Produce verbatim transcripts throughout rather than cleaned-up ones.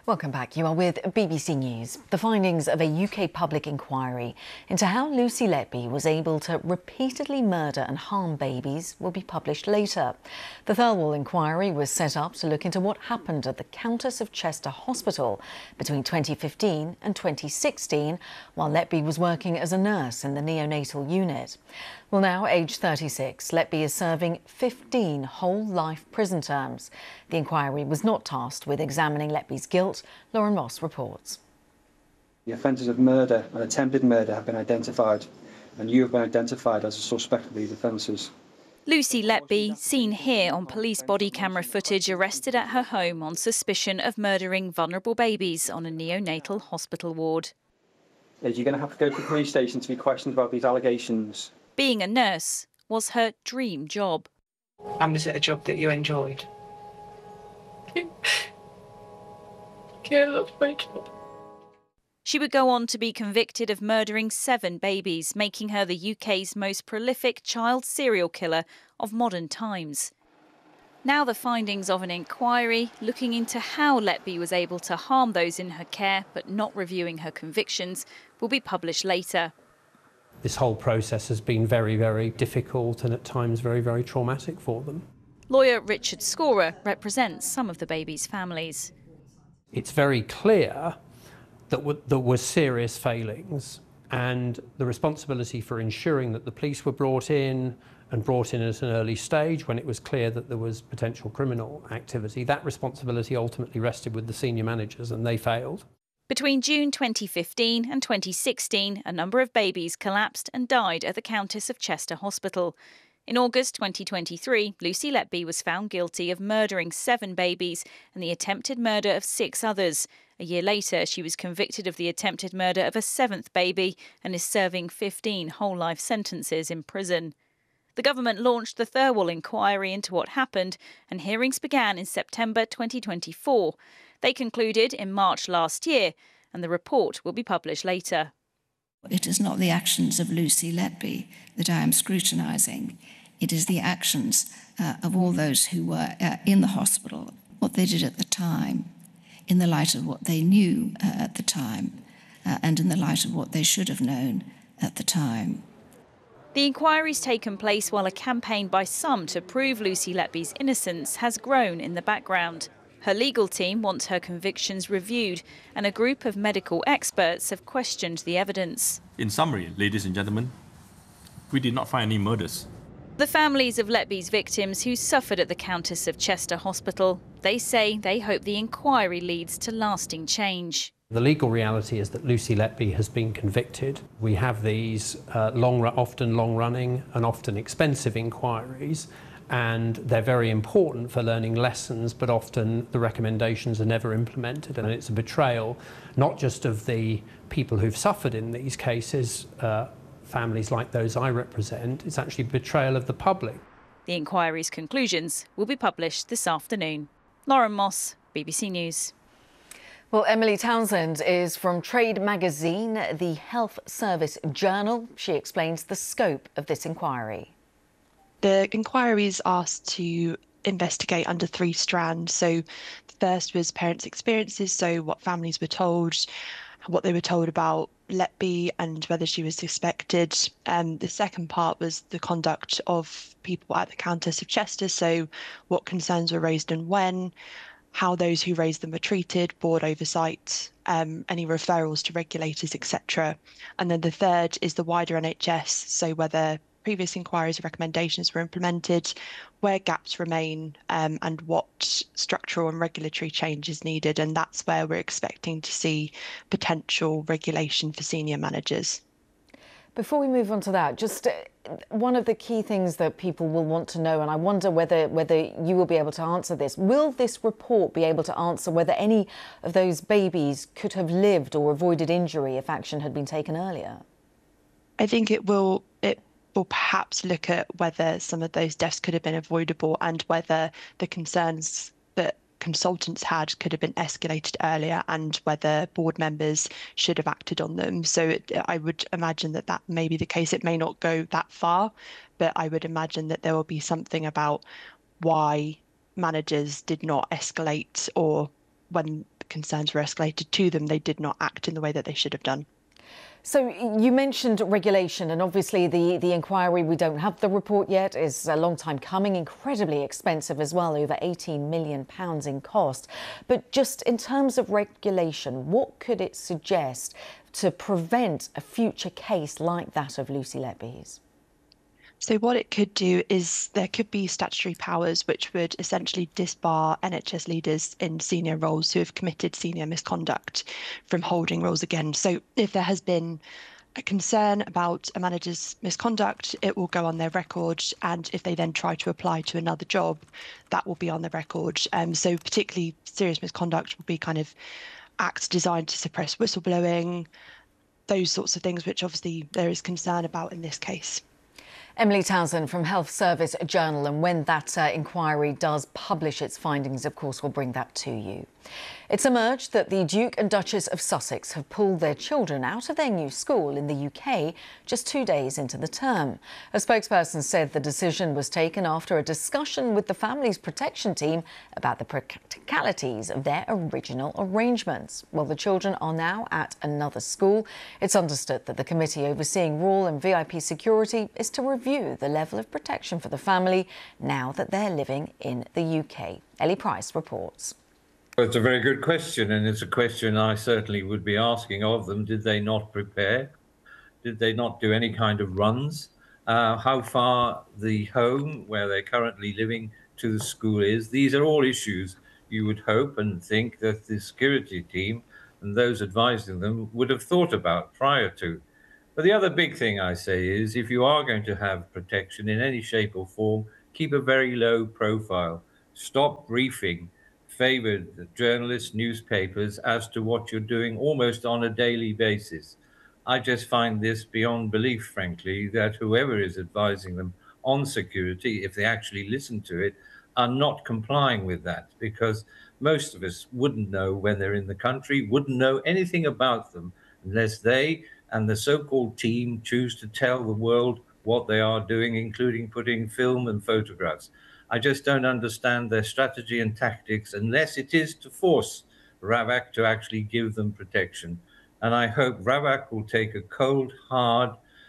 Welcome back. You are with B B C News. The findings of a U K public inquiry into how Lucy Letby was able to repeatedly murder and harm babies will be published later. The Thirlwall inquiry was set up to look into what happened at the Countess of Chester Hospital between twenty fifteen and twenty sixteen, while Letby was working as a nurse in the neonatal unit. Well, now, aged thirty-six, Letby is serving fifteen whole-life prison terms. The inquiry was not tasked with examining Letby's guilt. Lauren Moss reports. The offences of murder and attempted murder have been identified, and you have been identified as a suspect of these offences. Lucy Letby, seen here on police body camera footage, arrested at her home on suspicion of murdering vulnerable babies on a neonatal hospital ward. You're going to have to go to the police station to be questioned about these allegations. Being a nurse was her dream job. And was it a job that you enjoyed? Yeah, that's my job. She would go on to be convicted of murdering seven babies, making her the U K's most prolific child serial killer of modern times. Now the findings of an inquiry looking into how Letby was able to harm those in her care but not reviewing her convictions will be published later. This whole process has been very, very difficult and at times very, very traumatic for them. Lawyer Richard Scorer represents some of the babies' families. It's very clear that there were serious failings, and the responsibility for ensuring that the police were brought in and brought in at an early stage when it was clear that there was potential criminal activity, that responsibility ultimately rested with the senior managers, and they failed. Between June twenty fifteen and twenty sixteen, a number of babies collapsed and died at the Countess of Chester Hospital. In August twenty twenty-three, Lucy Letby was found guilty of murdering seven babies and the attempted murder of six others. A year later, she was convicted of the attempted murder of a seventh baby and is serving fifteen whole-life sentences in prison. The government launched the Thirlwall inquiry into what happened, and hearings began in September twenty twenty-four. They concluded in March last year, and the report will be published later. It is not the actions of Lucy Letby that I am scrutinising. It is the actions uh, of all those who were uh, in the hospital, what they did at the time, in the light of what they knew uh, at the time, uh, and in the light of what they should have known at the time. The inquiry's taken place while a campaign by some to prove Lucy Letby's innocence has grown in the background. Her legal team wants her convictions reviewed, and a group of medical experts have questioned the evidence. In summary, ladies and gentlemen, we did not find any murders. The families of Letby's victims who suffered at the Countess of Chester Hospital, they say they hope the inquiry leads to lasting change. The legal reality is that Lucy Letby has been convicted. We have these uh, long, often long-running and often expensive inquiries, and they're very important for learning lessons, but often the recommendations are never implemented, and it's a betrayal not just of the people who've suffered in these cases, uh, families like those I represent, it's actually betrayal of the public. The inquiry's conclusions will be published this afternoon. Lauren Moss, B B C News. Well, Emily Townsend is from Trade Magazine, the Health Service Journal. She explains the scope of this inquiry. The inquiry is asked to investigate under three strands. So the first was parents' experiences, so what families were told, what they were told about Letby and whether she was suspected. Um, the second part was the conduct of people at the Countess of Chester, so what concerns were raised and when, how those who raised them were treated, board oversight, um, any referrals to regulators, et cetera. And then the third is the wider N H S, so whether previous inquiries and recommendations were implemented, where gaps remain, um, and what structural and regulatory change is needed. And that's where we're expecting to see potential regulation for senior managers. Before we move on to that, just uh, one of the key things that people will want to know, and I wonder whether whether you will be able to answer this, will this report be able to answer whether any of those babies could have lived or avoided injury if action had been taken earlier? I think it will it will perhaps look at whether some of those deaths could have been avoidable and whether the concerns that consultants had could have been escalated earlier and whether board members should have acted on them. So it, I would imagine that that may be the case. It may not go that far, but I would imagine that there will be something about why managers did not escalate, or when concerns were escalated to them, they did not act in the way that they should have done. So you mentioned regulation, and obviously the, the inquiry, we don't have the report yet, is a long time coming, incredibly expensive as well, over eighteen million pounds in cost. But just in terms of regulation, what could it suggest to prevent a future case like that of Lucy Letby's? So what it could do is there could be statutory powers which would essentially disbar N H S leaders in senior roles who have committed senior misconduct from holding roles again. So if there has been a concern about a manager's misconduct, it will go on their record, and if they then try to apply to another job, that will be on the record. Um, so particularly serious misconduct will be kind of acts designed to suppress whistleblowing, those sorts of things, which obviously there is concern about in this case. Emily Townsend from Health Service Journal, and when that uh, inquiry does publish its findings, of course, we'll bring that to you. It's emerged that the Duke and Duchess of Sussex have pulled their children out of their new school in the U K just two days into the term. A spokesperson said the decision was taken after a discussion with the family's protection team about the practicalities of their original arrangements. Well, the children are now at another school. It's understood that the committee overseeing royal and V I P security is to review the level of protection for the family now that they're living in the U K. Ellie Price reports. Well, it's a very good question, and it's a question I certainly would be asking of them. Did they not prepare? Did they not do any kind of runs? Uh, how far the home where they're currently living to the school is? These are all issues you would hope and think that the security team and those advising them would have thought about prior to. But the other big thing I say is, if you are going to have protection in any shape or form, keep a very low profile. Stop briefing favoured journalists, newspapers as to what you're doing almost on a daily basis. I just find this beyond belief, frankly, that whoever is advising them on security, if they actually listen to it, are not complying with that, because most of us wouldn't know when they're in the country, wouldn't know anything about them unless they and the so-called team choose to tell the world what they are doing, including putting film and photographs. I just don't understand their strategy and tactics unless it is to force RAVAC to actually give them protection. And I hope RAVAC will take a cold, hard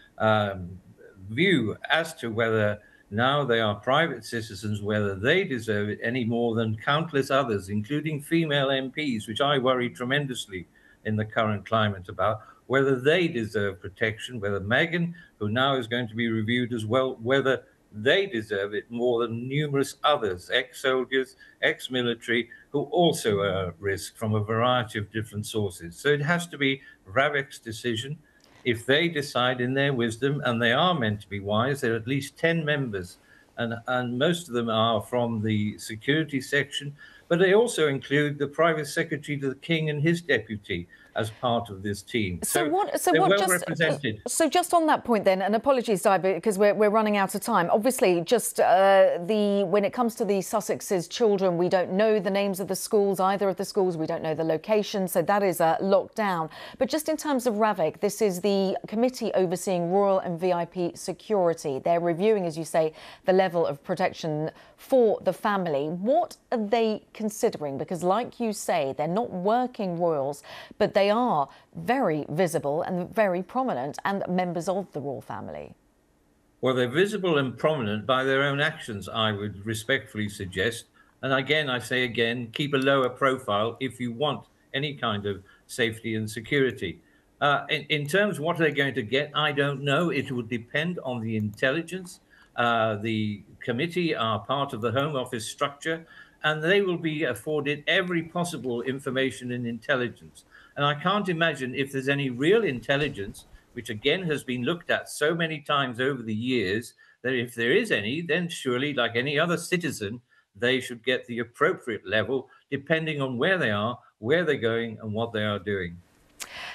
um, view as to whether now they are private citizens, whether they deserve it any more than countless others, including female M Ps, which I worry tremendously in the current climate about, whether they deserve protection, whether Meghan, who now is going to be reviewed as well, whether they deserve it more than numerous others, ex-soldiers, ex-military, who also are at risk from a variety of different sources. So it has to be RAVAC's decision. If they decide in their wisdom, and they are meant to be wise, there are at least ten members, and, and most of them are from the security section, but they also include the private secretary to the King and his deputy as part of this team. So, so what? So they're what? well Just, represented. So just on that point, then, and apologies, Di, because we're we're running out of time. Obviously, just uh, the when it comes to the Sussex's children, we don't know the names of the schools, either of the schools. We don't know the location, so that is uh, locked down. But just in terms of RAVAC, this is the committee overseeing royal and V I P security. They're reviewing, as you say, the level of protection for the family. What are they considering? Because, like you say, they're not working royals, but they They are very visible and very prominent and members of the royal family. Well, they're visible and prominent by their own actions, I would respectfully suggest. And again, I say again, keep a lower profile if you want any kind of safety and security. Uh, in, in terms of what they're going to get, I don't know. It would depend on the intelligence. Uh, the committee are part of the Home Office structure, and they will be afforded every possible information and intelligence. And I can't imagine if there's any real intelligence, which again has been looked at so many times over the years, that if there is any, then surely, like any other citizen, they should get the appropriate level, depending on where they are, where they're going, and what they are doing.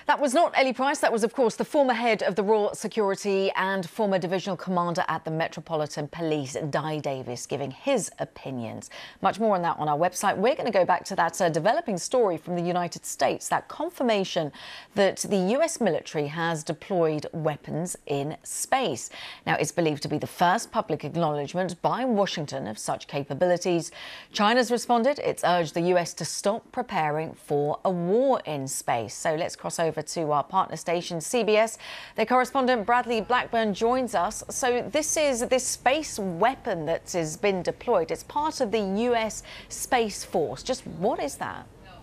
That was not Ellie Price. That was, of course, the former head of the Royal Security and former divisional commander at the Metropolitan Police, Di Davis, giving his opinions. Much more on that on our website. We're going to go back to that uh, developing story from the United States, that confirmation that the U S military has deployed weapons in space. Now, it's believed to be the first public acknowledgement by Washington of such capabilities. China's responded. It's urged the U S to stop preparing for a war in space. So let's cross over to our partner station, C B S. Their correspondent Bradley Blackburn joins us. So this is this space weapon that has been deployed. It's part of the U S Space Force. Just what is that?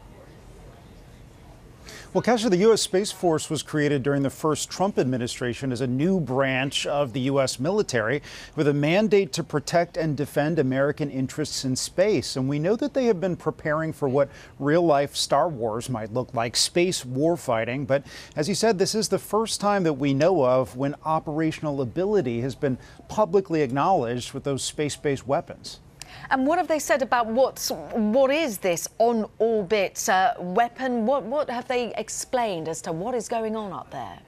Well, Kasia, the U S Space Force was created during the first Trump administration as a new branch of the U S military with a mandate to protect and defend American interests in space. And we know that they have been preparing for what real-life Star Wars might look like, space warfighting. But as you said, this is the first time that we know of when operational ability has been publicly acknowledged with those space-based weapons. And what have they said about what's, what is this on-orbit uh, weapon? What, what have they explained as to what is going on up there?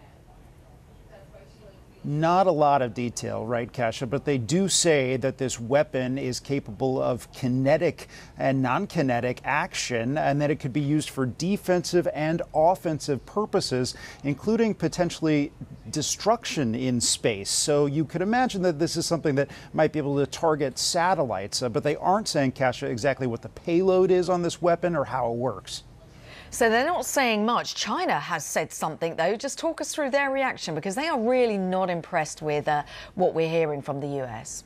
Not a lot of detail, right, Kasia, but they do say that this weapon is capable of kinetic and non-kinetic action and that it could be used for defensive and offensive purposes, including potentially destruction in space. So you could imagine that this is something that might be able to target satellites, uh, but they aren't saying, Kasia, exactly what the payload is on this weapon or how it works. So they're not saying much. China has said something, though. Just talk us through their reaction, because they are really not impressed with uh, what we're hearing from the U S.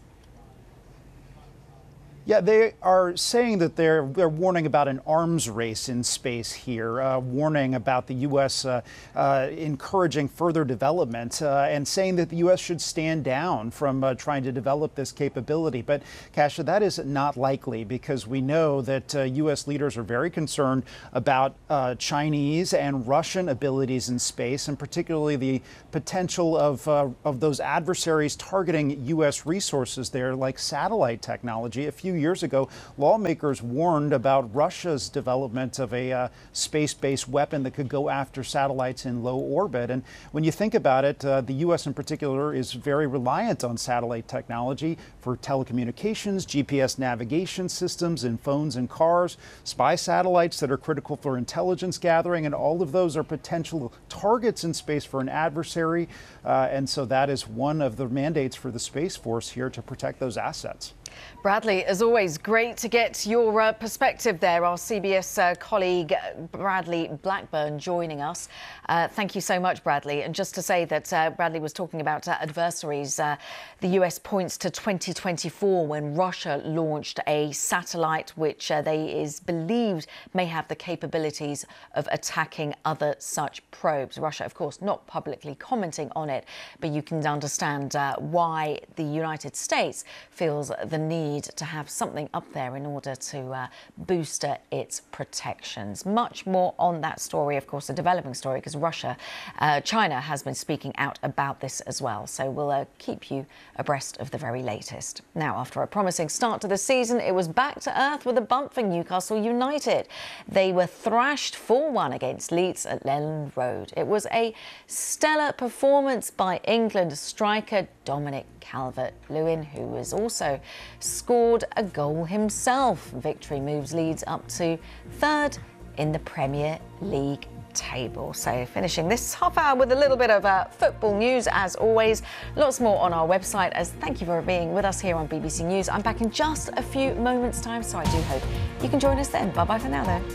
Yeah, they are saying that they're they're warning about an arms race in space here, uh, warning about the U S uh, uh, encouraging further development uh, and saying that the U S should stand down from uh, trying to develop this capability. But, Kasia, that is not likely because we know that uh, U S leaders are very concerned about uh, Chinese and Russian abilities in space, and particularly the potential of, uh, of those adversaries targeting U S resources there, like satellite technology. A few years ago, lawmakers warned about Russia's development of a uh, space-based weapon that could go after satellites in low orbit. And when you think about it, uh, the U S in particular is very reliant on satellite technology for telecommunications, G P S navigation systems in phones and cars, spy satellites that are critical for intelligence gathering, and all of those are potential targets in space for an adversary. Uh, and so that is one of the mandates for the Space Force here, to protect those assets. Bradley, as always, great to get your uh, perspective there. Our C B S uh, colleague Bradley Blackburn joining us. Uh, thank you so much, Bradley. And just to say that uh, Bradley was talking about uh, adversaries. Uh, the U S points to twenty twenty-four when Russia launched a satellite which uh, they is believed may have the capabilities of attacking other such probes. Russia, of course, not publicly commenting on it, but you can understand uh, why the United States feels the need to have something up there in order to uh, booster its protections. Much more on that story, of course, a developing story, because Russia, uh, China has been speaking out about this as well. So we'll uh, keep you abreast of the very latest. Now, after a promising start to the season, it was back to earth with a bump for Newcastle United. They were thrashed four one against Leeds at Leyland Road. It was a stellar performance by England striker Dominic Calvert-Lewin, who has also scored a goal himself. Victory moves Leeds up to third in the Premier League table. So finishing this half hour with a little bit of uh, football news, as always. Lots more on our website, as thank you for being with us here on B B C News. I'm back in just a few moments' time, so I do hope you can join us then. Bye-bye for now, though.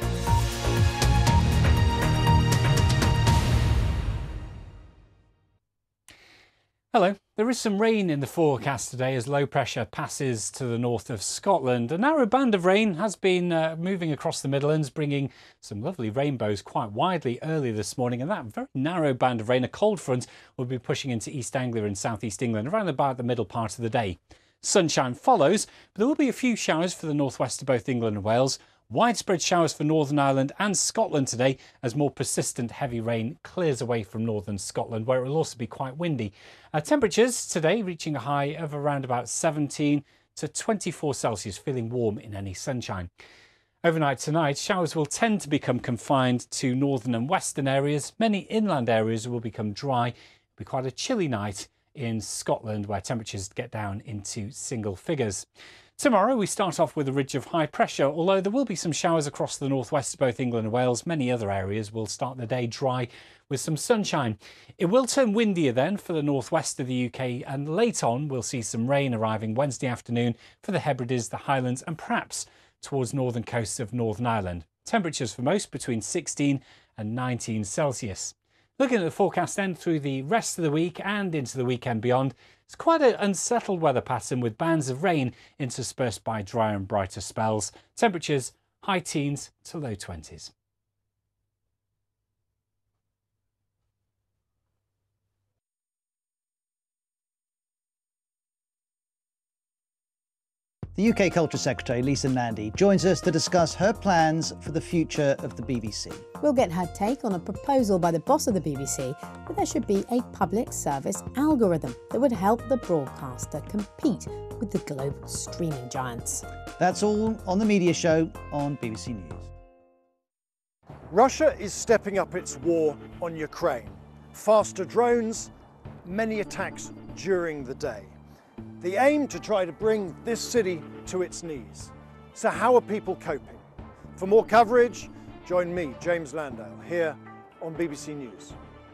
Hello. There is some rain in the forecast today as low pressure passes to the north of Scotland. A narrow band of rain has been uh, moving across the Midlands, bringing some lovely rainbows quite widely early this morning. And that very narrow band of rain, a cold front, will be pushing into East Anglia and South East England around about the middle part of the day. Sunshine follows, but there will be a few showers for the northwest of both England and Wales. Widespread showers for Northern Ireland and Scotland today as more persistent heavy rain clears away from northern Scotland, where it will also be quite windy. Uh, temperatures today reaching a high of around about seventeen to twenty-four Celsius, feeling warm in any sunshine. Overnight tonight, showers will tend to become confined to northern and western areas. Many inland areas will become dry. It'll be quite a chilly night in Scotland, where temperatures get down into single figures. Tomorrow we start off with a ridge of high pressure, although there will be some showers across the northwest of both England and Wales. Many other areas will start the day dry with some sunshine. It will turn windier then for the northwest of the U K, and late on we'll see some rain arriving Wednesday afternoon for the Hebrides, the Highlands and perhaps towards northern coasts of Northern Ireland. Temperatures for most between sixteen and nineteen Celsius. Looking at the forecast then through the rest of the week and into the weekend beyond, it's quite an unsettled weather pattern with bands of rain interspersed by drier and brighter spells. Temperatures high teens to low twenties. The U K Culture Secretary, Lisa Nandy, joins us to discuss her plans for the future of the B B C. We'll get her take on a proposal by the boss of the B B C that there should be a public service algorithm that would help the broadcaster compete with the global streaming giants. That's all on The Media Show on B B C News. Russia is stepping up its war on Ukraine. Faster drones, many attacks during the day. The aim to try to bring this city to its knees. So how are people coping? For more coverage, join me, James Landale, here on B B C News.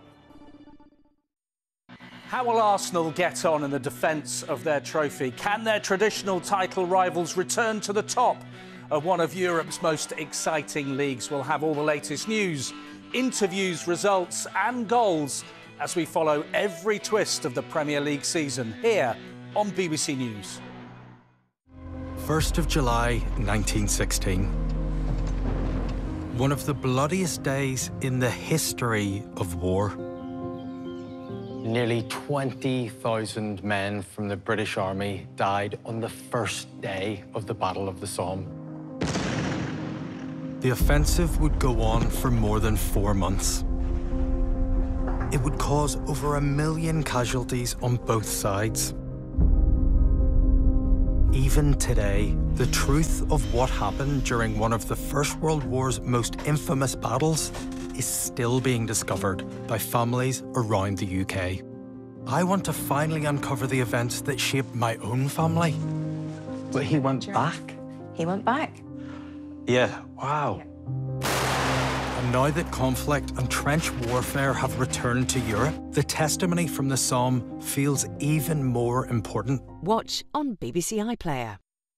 How will Arsenal get on in the defence of their trophy? Can their traditional title rivals return to the top of one of Europe's most exciting leagues? We'll have all the latest news, interviews, results and goals as we follow every twist of the Premier League season here on B B C News. first of July nineteen sixteen. One of the bloodiest days in the history of war. Nearly twenty thousand men from the British Army died on the first day of the Battle of the Somme. The offensive would go on for more than four months. It would cause over a million casualties on both sides. Even today, the truth of what happened during one of the First World War's most infamous battles is still being discovered by families around the U K. I want to finally uncover the events that shaped my own family. But he went back? He went back. Yeah, wow. And now that conflict and trench warfare have returned to Europe, the testimony from the Somme feels even more important. Watch on B B C iPlayer.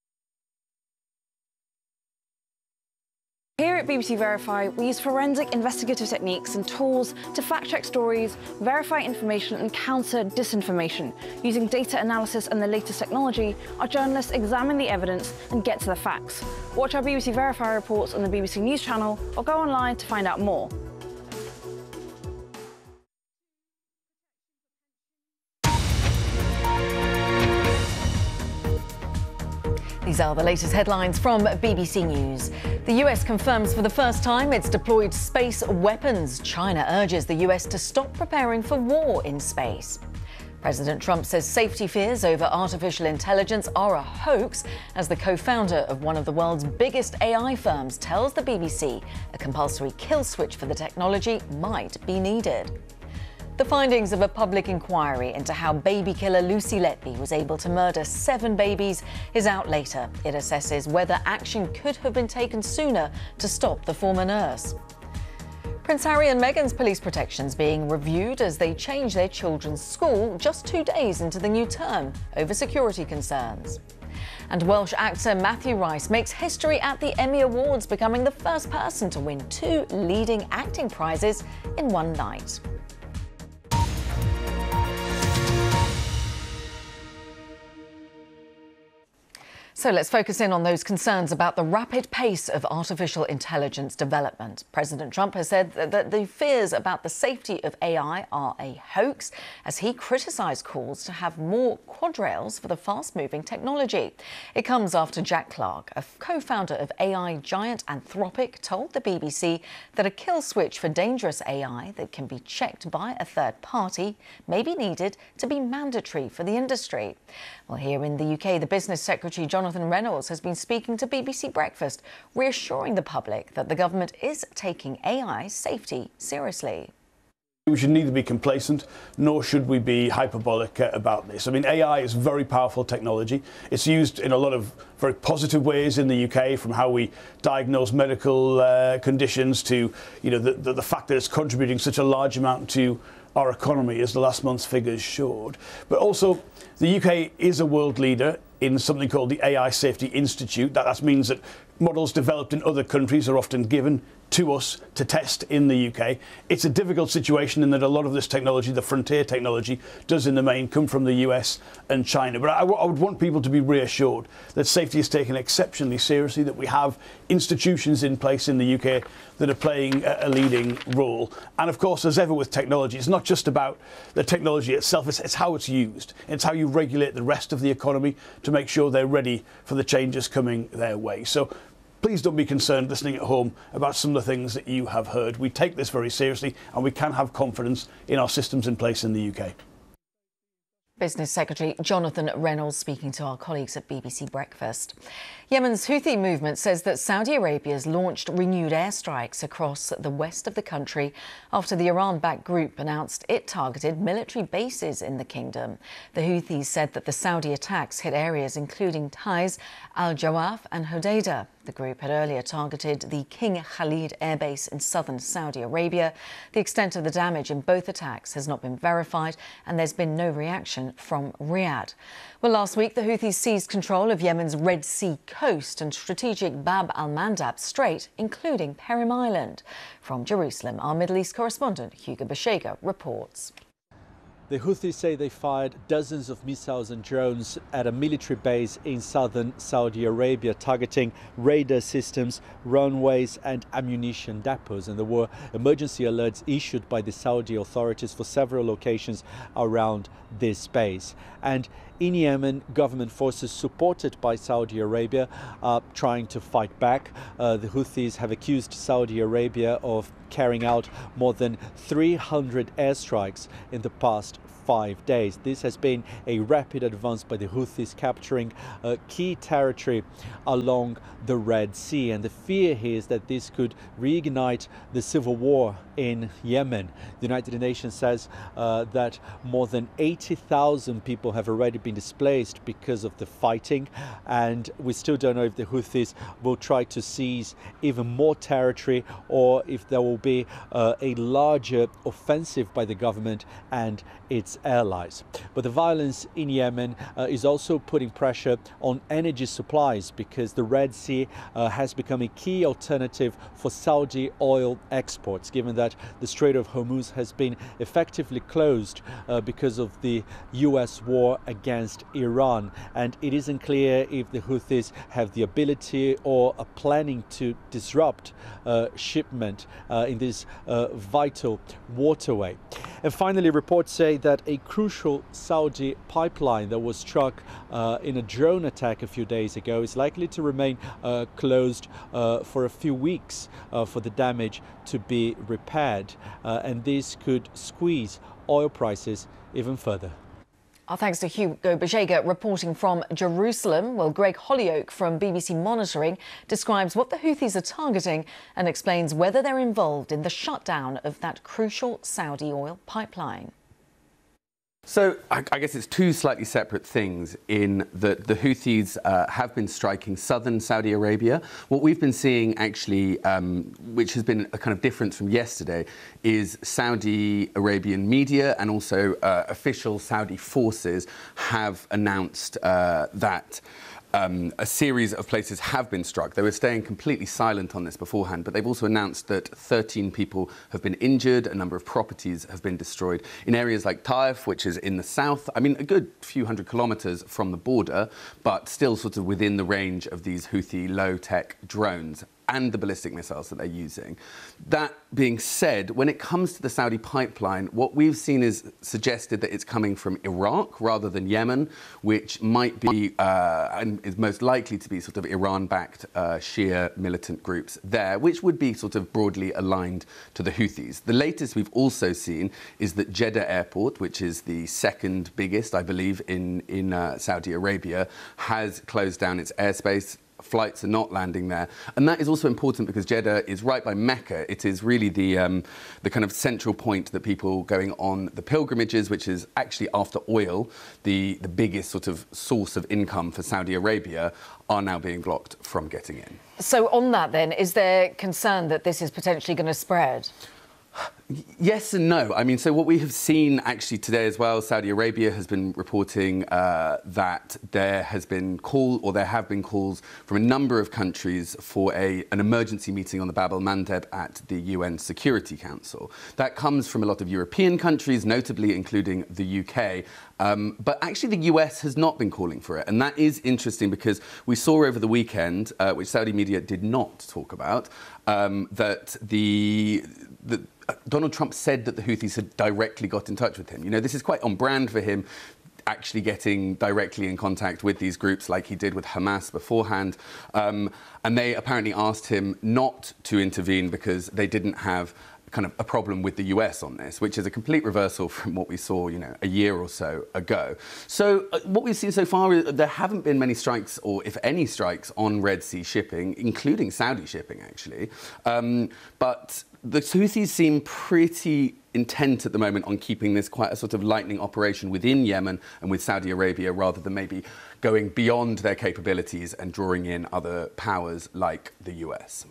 Here at B B C Verify, we use forensic investigative techniques and tools to fact-check stories, verify information and counter disinformation. Using data analysis and the latest technology, our journalists examine the evidence and get to the facts. Watch our B B C Verify reports on the B B C News channel or go online to find out more. These are the latest headlines from B B C News. The U S confirms for the first time it's deployed space weapons. China urges the U S to stop preparing for war in space. President Trump says safety fears over artificial intelligence are a hoax, as the co-founder of one of the world's biggest A I firms tells the B B C a compulsory kill switch for the technology might be needed. The findings of a public inquiry into how baby killer Lucy Letby was able to murder seven babies is out later. It assesses whether action could have been taken sooner to stop the former nurse. Prince Harry and Meghan's police protections being reviewed as they change their children's school just two days into the new term over security concerns. And Welsh actor Matthew Rice makes history at the Emmy Awards, becoming the first person to win two leading acting prizes in one night. So let's focus in on those concerns about the rapid pace of artificial intelligence development. President Trump has said that the fears about the safety of A I are a hoax, as he criticised calls to have more quadrails for the fast-moving technology. It comes after Jack Clark, a co-founder of A I giant Anthropic, told the B B C that a kill switch for dangerous A I that can be checked by a third party may be needed to be mandatory for the industry. Well, here in the U K, the Business Secretary, Jonathan Jonathan Reynolds has been speaking to B B C Breakfast, reassuring the public that the government is taking A I safety seriously. We should neither be complacent nor should we be hyperbolic uh, about this. I mean, A I is very powerful technology. It's used in a lot of very positive ways in the U K, from how we diagnose medical uh, conditions to, you know, the, the, the fact that it's contributing such a large amount to our economy, as the last month's figures showed. But also, the U K is a world leader in something called the A I Safety Institute. That, that means that models developed in other countries are often given to us to test in the U K. It's a difficult situation in that a lot of this technology, the frontier technology, does in the main come from the U S and China. But I, I would want people to be reassured that safety is taken exceptionally seriously, that we have institutions in place in the U K that are playing a, a leading role. And of course, as ever with technology, it's not just about the technology itself, it's, it's how it's used. It's how you regulate the rest of the economy to make sure they're ready for the changes coming their way. So please don't be concerned listening at home about some of the things that you have heard. We take this very seriously and we can have confidence in our systems in place in the U K. Business Secretary Jonathan Reynolds speaking to our colleagues at B B C Breakfast. Yemen's Houthi movement says that Saudi Arabia has launched renewed airstrikes across the west of the country after the Iran-backed group announced it targeted military bases in the kingdom. The Houthis said that the Saudi attacks hit areas including Taiz, Al-Jawaf and Hodeidah. The group had earlier targeted the King Khalid airbase in southern Saudi Arabia. The extent of the damage in both attacks has not been verified, and there's been no reaction from Riyadh. Well, last week, the Houthis seized control of Yemen's Red Sea coast and strategic Bab al-Mandab Strait, including Perim Island. From Jerusalem, our Middle East correspondent Hugo Bashega reports. The Houthis say they fired dozens of missiles and drones at a military base in southern Saudi Arabia, targeting radar systems, runways and ammunition depots. And there were emergency alerts issued by the Saudi authorities for several locations around this base. And in Yemen, government forces supported by Saudi Arabia are trying to fight back. Uh, the Houthis have accused Saudi Arabia of carrying out more than three hundred airstrikes in the past five days. This has been a rapid advance by the Houthis, capturing uh, key territory along the Red Sea. And the fear here is that this could reignite the civil war in Yemen. The United Nations says uh, that more than eighty thousand people have already been displaced because of the fighting, and we still don't know if the Houthis will try to seize even more territory or if there will be uh, a larger offensive by the government and its allies. But the violence in Yemen uh, is also putting pressure on energy supplies, because the Red Sea uh, has become a key alternative for Saudi oil exports, given that the Strait of Hormuz has been effectively closed uh, because of the U S war against Iran. And it isn't clear if the Houthis have the ability or are planning to disrupt uh, shipment uh, in this uh, vital waterway. And finally, reports say that a crucial Saudi pipeline that was struck uh, in a drone attack a few days ago is likely to remain uh, closed uh, for a few weeks uh, for the damage to be repaired. Uh, and this could squeeze oil prices even further. Our thanks to Hugo Bashega reporting from Jerusalem. Well, Greg Hollyoak from B B C Monitoring describes what the Houthis are targeting and explains whether they're involved in the shutdown of that crucial Saudi oil pipeline. So I, I guess it's two slightly separate things in that the Houthis uh, have been striking southern Saudi Arabia. What we've been seeing actually, um, which has been a kind of difference from yesterday, is Saudi Arabian media and also uh, official Saudi forces have announced uh, that Um, a series of places have been struck. They were staying completely silent on this beforehand, but they've also announced that thirteen people have been injured, a number of properties have been destroyed in areas like Taif, which is in the south. I mean, a good few hundred kilometres from the border, but still sort of within the range of these Houthi low-tech drones. and the ballistic missiles that they're using. That being said, when it comes to the Saudi pipeline, what we've seen is suggested that it's coming from Iraq rather than Yemen, which might be uh, and is most likely to be sort of Iran-backed uh, Shia militant groups there, which would be sort of broadly aligned to the Houthis. The latest we've also seen is that Jeddah Airport, which is the second biggest, I believe, in, in uh, Saudi Arabia, has closed down its airspace. Flights are not landing there. And that is also important because Jeddah is right by Mecca. It is really the, um, the kind of central point that people going on the pilgrimages, which is actually, after oil, the, the biggest sort of source of income for Saudi Arabia, are now being blocked from getting in. So on that then, is there concern that this is potentially going to spread? Yes and no. I mean, so what we have seen actually today as well, Saudi Arabia has been reporting uh, that there has been call, or there have been calls from a number of countries for a, an emergency meeting on the Bab el-Mandeb at the U N Security Council. That comes from a lot of European countries, notably including the U K. Um, but actually the U S has not been calling for it. And that is interesting because we saw over the weekend, uh, which Saudi media did not talk about, um, that the... the Donald Trump said that the Houthis had directly got in touch with him. You know, this is quite on brand for him, actually getting directly in contact with these groups like he did with Hamas beforehand. Um, and they apparently asked him not to intervene because they didn't have kind of a problem with the U S on this, which is a complete reversal from what we saw, you know, a year or so ago. So uh, what we've seen so far is there haven't been many strikes, or if any strikes, on Red Sea shipping, including Saudi shipping, actually. Um, but the Houthis seem pretty intent at the moment on keeping this quite a sort of lightning operation within Yemen and with Saudi Arabia, rather than maybe going beyond their capabilities and drawing in other powers like the U S.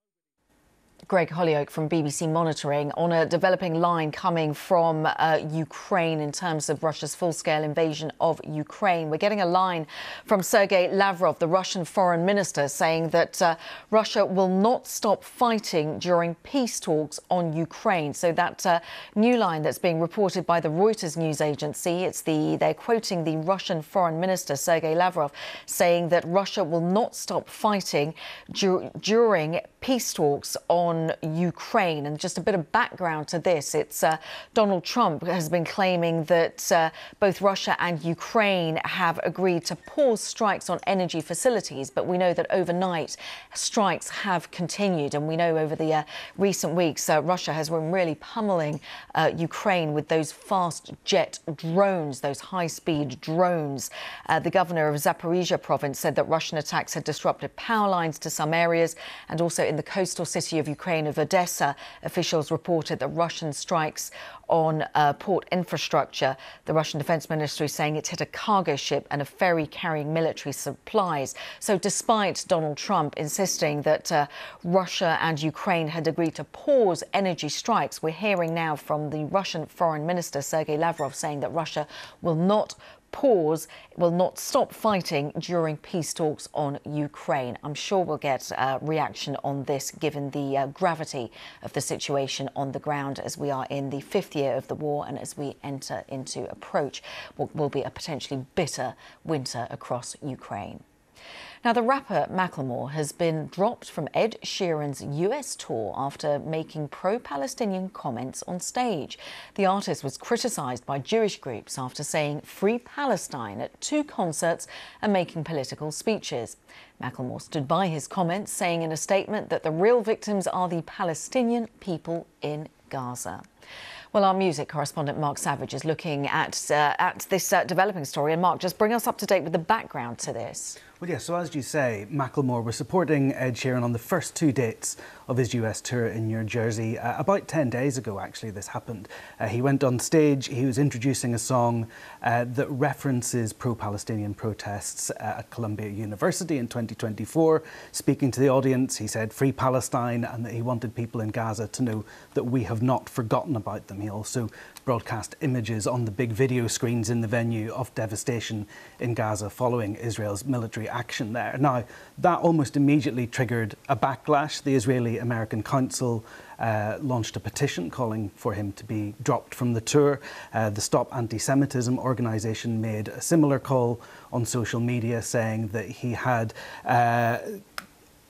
Greg Hollyoak from B B C Monitoring on a developing line coming from uh, Ukraine in terms of Russia's full-scale invasion of Ukraine. We're getting a line from Sergei Lavrov, the Russian foreign minister, saying that uh, Russia will not stop fighting during peace talks on Ukraine. So that uh, new line that's being reported by the Reuters news agency, it's the they're quoting the Russian foreign minister, Sergei Lavrov, saying that Russia will not stop fighting dur during peace talks on Ukraine. And just a bit of background to this, it's uh, Donald Trump has been claiming that uh, both Russia and Ukraine have agreed to pause strikes on energy facilities, but we know that overnight strikes have continued, and we know over the uh, recent weeks uh, Russia has been really pummeling uh, Ukraine with those fast jet drones, those high-speed drones. Uh, the governor of Zaporizhia province said that Russian attacks had disrupted power lines to some areas, and also in the coastal city of Ukraine of Odessa, officials reported that Russian strikes on uh, port infrastructure. The Russian Defense Ministry saying it hit a cargo ship and a ferry carrying military supplies. So despite Donald Trump insisting that uh, Russia and Ukraine had agreed to pause energy strikes, we're hearing now from the Russian Foreign Minister, Sergei Lavrov, saying that Russia will not pause, will not stop fighting during peace talks on Ukraine. I'm sure we'll get a reaction on this, given the uh, gravity of the situation on the ground, as we are in the fifth year of the war and as we enter into approach what will be a potentially bitter winter across Ukraine. Now, the rapper Macklemore has been dropped from Ed Sheeran's U S tour after making pro-Palestinian comments on stage. The artist was criticised by Jewish groups after saying "Free Palestine" at two concerts and making political speeches. Macklemore stood by his comments, saying in a statement that the real victims are the Palestinian people in Gaza. Well, our music correspondent Mark Savage is looking at uh, at this uh, developing story. And Mark, just bring us up to date with the background to this. Well, yeah, so as you say, Macklemore was supporting Ed Sheeran on the first two dates of his U S tour in New Jersey. Uh, about ten days ago, actually, this happened. Uh, he went on stage, he was introducing a song uh, that references pro-Palestinian protests uh, at Columbia University in twenty twenty-four. Speaking to the audience, he said "Free Palestine," and that he wanted people in Gaza to know that we have not forgotten about them. He also broadcast images on the big video screens in the venue of devastation in Gaza following Israel's military action there. Now, that almost immediately triggered a backlash. The Israeli-American Council uh, launched a petition calling for him to be dropped from the tour. Uh, the Stop Anti-Semitism organisation made a similar call on social media, saying that he had uh,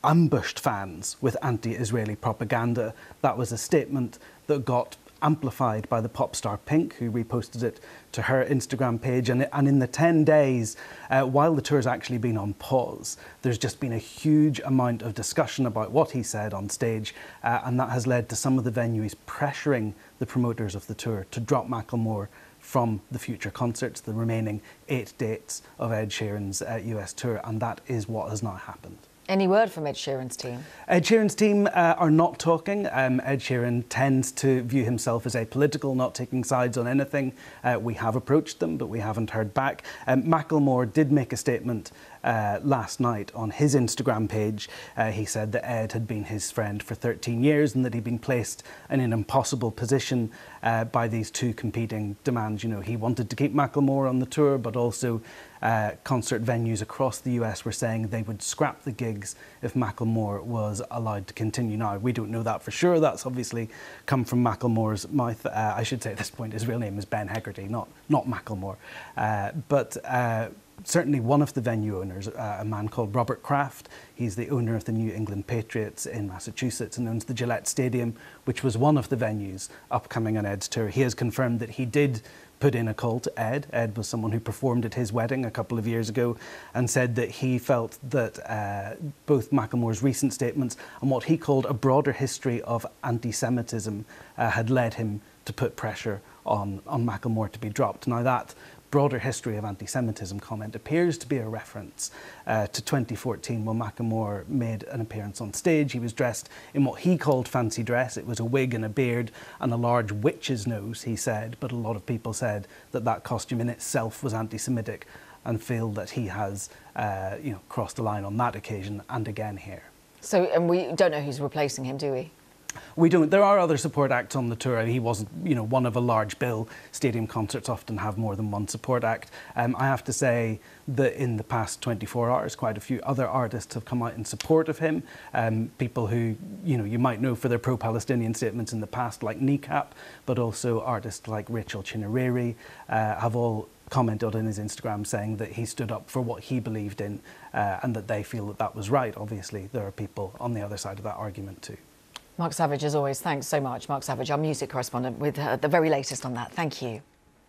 ambushed fans with anti-Israeli propaganda. That was a statement that got amplified by the pop star Pink, who reposted it to her Instagram page. And, and in the ten days, uh, while the tour's actually been on pause, there's just been a huge amount of discussion about what he said on stage. Uh, and that has led to some of the venues pressuring the promoters of the tour to drop Macklemore from the future concerts, the remaining eight dates of Ed Sheeran's uh, U S tour. And that is what has now happened. Any word from Ed Sheeran's team? Ed Sheeran's team uh, are not talking. Um, Ed Sheeran tends to view himself as apolitical, not taking sides on anything. Uh, we have approached them, but we haven't heard back. Um, Macklemore did make a statement uh, last night on his Instagram page. Uh, he said that Ed had been his friend for thirteen years and that he'd been placed in an impossible position uh, by these two competing demands. You know, he wanted to keep Macklemore on the tour, but also Uh, concert venues across the U S were saying they would scrap the gigs if Macklemore was allowed to continue. Now, we don't know that for sure. That's obviously come from Macklemore's mouth. Uh, I should say at this point his real name is Ben Hegarty, not, not Macklemore. Uh, but uh, certainly one of the venue owners, uh, a man called Robert Kraft, he's the owner of the New England Patriots in Massachusetts and owns the Gillette Stadium, which was one of the venues upcoming on Ed's tour. He has confirmed that he did put in a call to Ed. Ed was someone who performed at his wedding a couple of years ago and said that he felt that uh, both Macklemore's recent statements and what he called a broader history of anti-Semitism uh, had led him to put pressure on, on Macklemore to be dropped. Now that broader history of anti-Semitism comment appears to be a reference uh, to twenty fourteen when Macklemore made an appearance on stage. He was dressed in what he called fancy dress. It was a wig and a beard and a large witch's nose, he said, but a lot of people said that that costume in itself was anti-Semitic and feel that he has uh, you know, crossed the line on that occasion and again here. So, and we don't know who's replacing him, do we? We don't. There are other support acts on the tour. He wasn't, you know, one of a large bill. Stadium concerts often have more than one support act. Um, I have to say that in the past twenty-four hours, quite a few other artists have come out in support of him. Um, people who, you know, you might know for their pro-Palestinian statements in the past, like Kneecap, but also artists like Rachel Chinerere uh, have all commented on his Instagram saying that he stood up for what he believed in uh, and that they feel that that was right. Obviously, there are people on the other side of that argument too. Mark Savage, as always, thanks so much. Mark Savage, our music correspondent, with uh, the very latest on that. Thank you.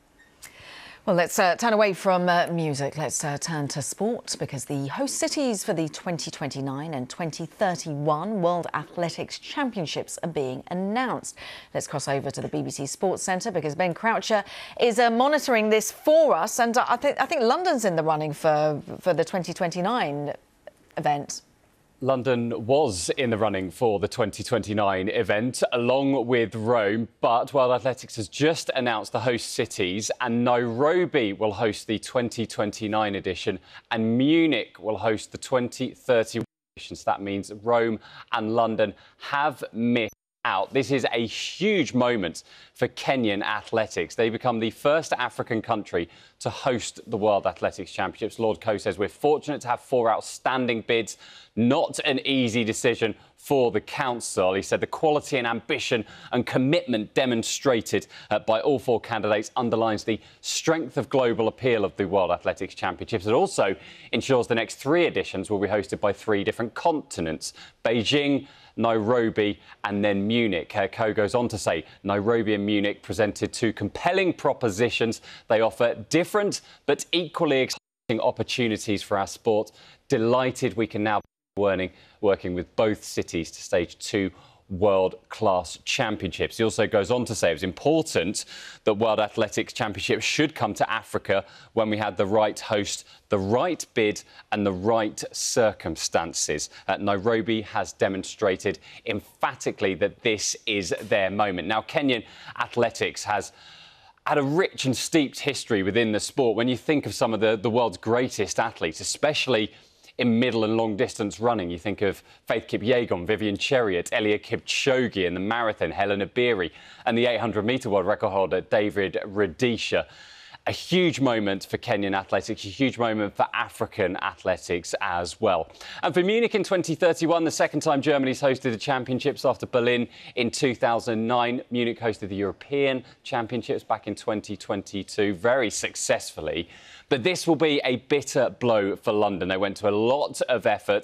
Well, let's uh, turn away from uh, music. Let's uh, turn to sport, because the host cities for the twenty twenty-nine and twenty thirty-one World Athletics Championships are being announced. Let's cross over to the B B C Sports Centre, because Ben Croucher is uh, monitoring this for us. And uh, I, th I think London's in the running for, for the twenty twenty-nine event. London was in the running for the twenty twenty-nine event, along with Rome, but World Athletics has just announced the host cities, and Nairobi will host the twenty twenty-nine edition, and Munich will host the twenty thirty-one edition. So that means Rome and London have missed out. This is a huge moment for Kenyan athletics. They become the first African country to host the World Athletics Championships. Lord Coe says we're fortunate to have four outstanding bids. Not an easy decision for the council. He said the quality and ambition and commitment demonstrated uh, by all four candidates underlines the strength of global appeal of the World Athletics Championships. It also ensures the next three editions will be hosted by three different continents: Beijing, Nairobi and then Munich. Uh, Coe goes on to say Nairobi and Munich presented two compelling propositions. They offer different but equally exciting opportunities for our sport. Delighted we can now be working, working with both cities to stage two world-class championships. He also goes on to say it was important that World Athletics Championships should come to Africa when we had the right host, the right bid and the right circumstances. Uh, Nairobi has demonstrated emphatically that this is their moment. Now, Kenyan athletics has had a rich and steeped history within the sport. When you think of some of the, the world's greatest athletes, especially in middle and long distance running, you think of Faith Kipyegon, Vivian Cheriot, Eliud Kipchoge in the marathon, Hellen Obiri, and the eight hundred metre world record holder David Rudisha. A huge moment for Kenyan athletics, a huge moment for African athletics as well. And for Munich in twenty thirty-one, the second time Germany's hosted the championships after Berlin in two thousand nine. Munich hosted the European Championships back in twenty twenty-two very successfully. But this will be a bitter blow for London. They went to a lot of effort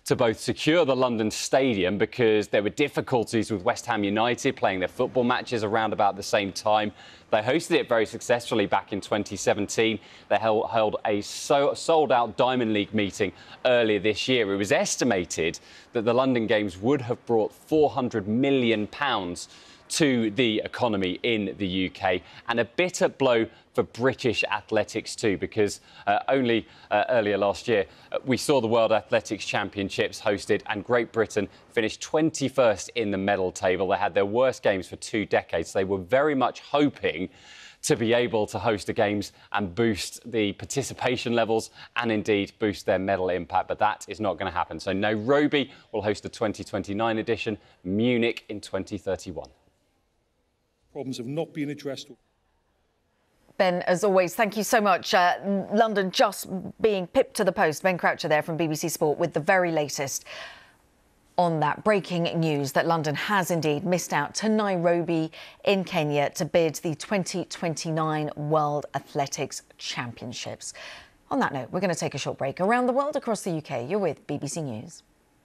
to both secure the London Stadium because there were difficulties with West Ham United playing their football matches around about the same time. They hosted it very successfully back in twenty seventeen. They held, held a so, sold-out Diamond League meeting earlier this year. It was estimated that the London Games would have brought four hundred million pounds to the economy in the U K, and a bitter blow for British athletics too, because uh, only uh, earlier last year uh, we saw the World Athletics Championships hosted, and Great Britain finished twenty-first in the medal table. They had their worst games for two decades. They were very much hoping to be able to host the Games and boost the participation levels and indeed boost their medal impact, but that is not going to happen. So Nairobi will host the twenty twenty-nine edition, Munich in twenty thirty-one. Problems have not been addressed. Ben, as always, thank you so much. Uh, London just being pipped to the post. Ben Croucher there from B B C Sport with the very latest on that breaking news that London has indeed missed out to Nairobi in Kenya to bid the twenty twenty-nine World Athletics Championships. On that note, we're going to take a short break. Around the world across the U K, you're with B B C News.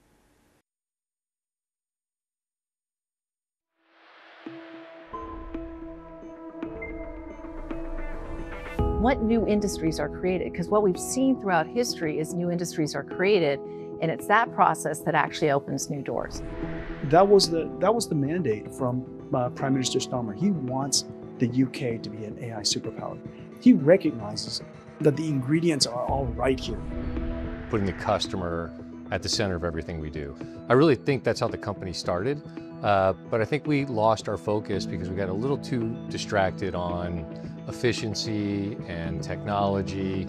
What new industries are created? Because what we've seen throughout history is new industries are created, and it's that process that actually opens new doors. That was the that was the mandate from uh, Prime Minister Starmer. He wants the U K to be an A I superpower. He recognizes that the ingredients are all right here. Putting the customer at the center of everything we do. I really think that's how the company started, uh, but I think we lost our focus because we got a little too distracted on efficiency and technology.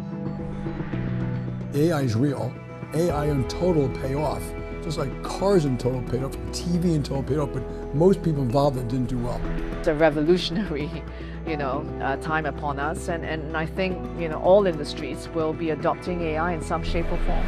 A I is real. A I in total will pay off. Just like cars in total paid off, T V in total paid off, but most people involved that didn't do well. It's a revolutionary, you know, uh, time upon us, and, and I think, you know, all industries will be adopting A I in some shape or form.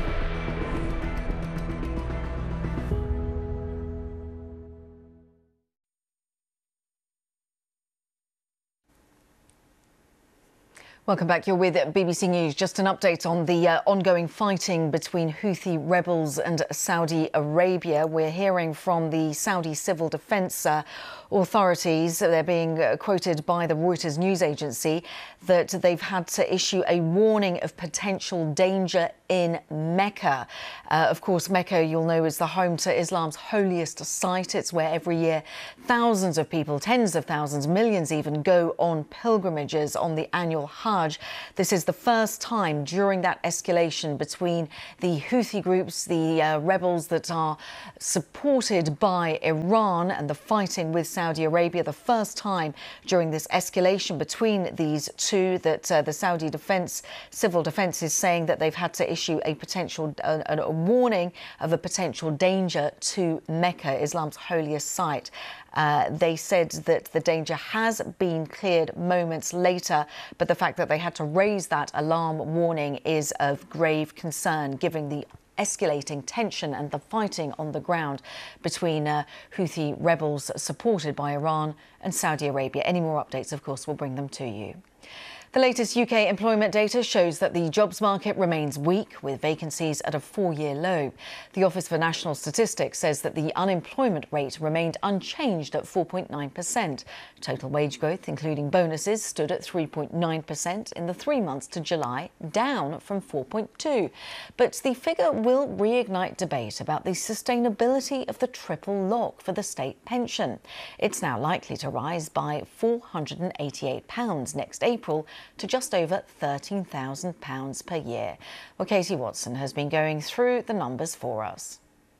Welcome back. You're with B B C News. Just an update on the uh, ongoing fighting between Houthi rebels and Saudi Arabia. We're hearing from the Saudi civil defense uh, authorities. They're being uh, quoted by the Reuters news agency that they've had to issue a warning of potential danger in Mecca. Uh, of course, Mecca, you'll know, is the home to Islam's holiest site. It's where every year thousands of people, tens of thousands, millions even, go on pilgrimages on the annual Hajj. This is the first time during that escalation between the Houthi groups, the uh, rebels that are supported by Iran, and the fighting with Saudi Arabia, the first time during this escalation between these two that uh, the Saudi defense, civil defense is saying that they've had to issue a potential, uh, a warning of a potential danger to Mecca, Islam's holiest site. Uh, they said that the danger has been cleared moments later, but the fact that they had to raise that alarm warning is of grave concern, given the escalating tension and the fighting on the ground between uh, Houthi rebels supported by Iran and Saudi Arabia. Any more updates, of course, we'll bring them to you. The latest U K employment data shows that the jobs market remains weak, with vacancies at a four-year low. The Office for National Statistics says that the unemployment rate remained unchanged at four point nine percent. Total wage growth, including bonuses, stood at three point nine percent in the three months to July, down from four point two. But the figure will reignite debate about the sustainability of the triple lock for the state pension. It's now likely to rise by four hundred eighty-eight pounds next April to just over thirteen thousand pounds per year. Well, Katie Watson has been going through the numbers for us.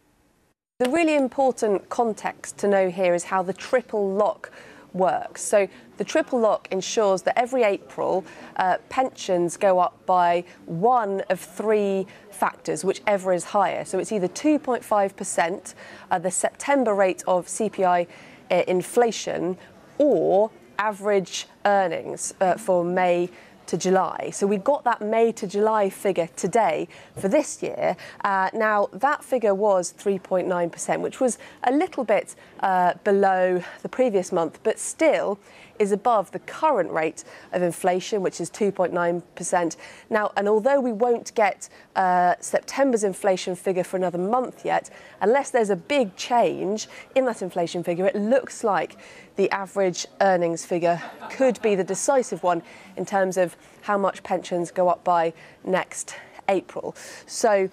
The really important context to know here is how the triple lock works. So the triple lock ensures that every April uh, pensions go up by one of three factors, whichever is higher. So it's either two point five percent, uh, the September rate of C P I uh, inflation, or average earnings uh, for May to July. So we got that May to July figure today for this year. Uh, now, that figure was three point nine percent, which was a little bit uh, below the previous month, but still is above the current rate of inflation, which is two point nine percent. Now, and although we won't get uh, September's inflation figure for another month yet, unless there's a big change in that inflation figure, it looks like the average earnings figure could be the decisive one in terms of how much pensions go up by next April. So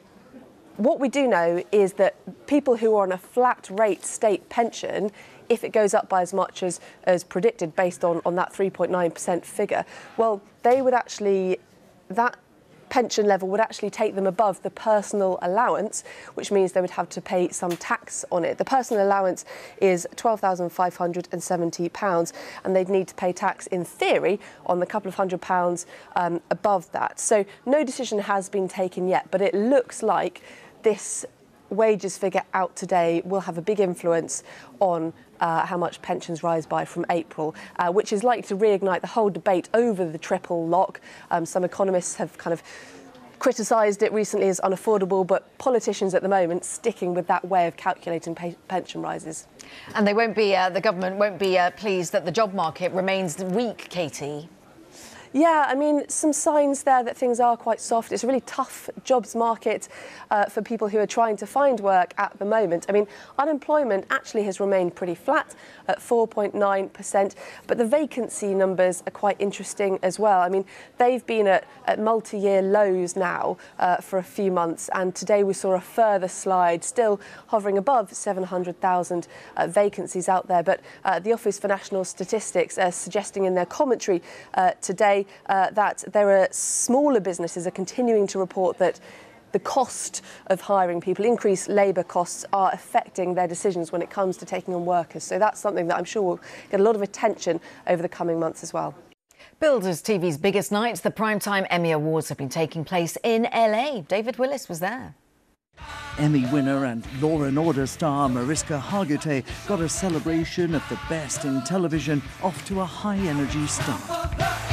what we do know is that people who are on a flat rate state pension, if it goes up by as much as, as predicted based on, on that three point nine percent figure, well, they would actually, that pension level would actually take them above the personal allowance, which means they would have to pay some tax on it. The personal allowance is twelve thousand five hundred seventy pounds, and they'd need to pay tax, in theory, on the couple of hundred pounds um, above that. So no decision has been taken yet, but it looks like this wages figure out today will have a big influence on uh, how much pensions rise by from April, uh, which is likely to reignite the whole debate over the triple lock. Um, some economists have kind of criticised it recently as unaffordable, but politicians at the moment sticking with that way of calculating pay pension rises. And they won't be, uh, the government won't be uh, pleased that the job market remains weak, Katie. Yeah, I mean, some signs there that things are quite soft. It's a really tough jobs market uh, for people who are trying to find work at the moment. I mean, unemployment actually has remained pretty flat at four point nine percent, but the vacancy numbers are quite interesting as well. I mean, they've been at, at multi-year lows now uh, for a few months, and today we saw a further slide, still hovering above seven hundred thousand uh, vacancies out there. But uh, the Office for National Statistics are suggesting in their commentary uh, today Uh, that there are smaller businesses are continuing to report that the cost of hiring people, increased labour costs, are affecting their decisions when it comes to taking on workers. So that's something that I'm sure will get a lot of attention over the coming months as well. Builders T V's biggest night, the Primetime Emmy Awards, have been taking place in L A. David Willis was there. Emmy winner and Law and Order star Mariska Hargitay got a celebration of the best in television off to a high-energy start.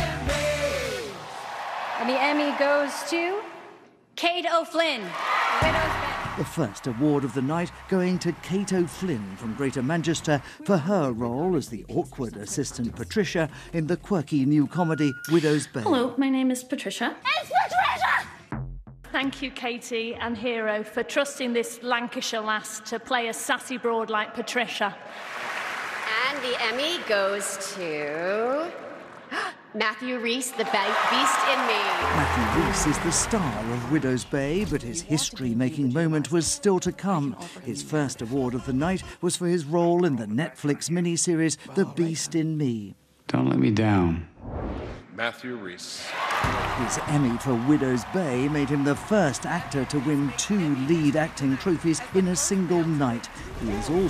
And the Emmy goes to Kate O'Flynn. The first award of the night going to Kate O'Flynn from Greater Manchester for her role as the awkward assistant Patricia in the quirky new comedy Widow's Bay. Hello, my name is Patricia. It's Patricia! Thank you, Katie and Hero, for trusting this Lancashire lass to play a sassy broad like Patricia. And the Emmy goes to Matthew Rhys, the Beast in Me. Matthew Rhys is the star of Widow's Bay, but his history-making moment was still to come. His first award of the night was for his role in the Netflix miniseries The Beast in Me. Don't let me down. Matthew Rhys. His Emmy for Widow's Bay made him the first actor to win two lead acting trophies in a single night. He is also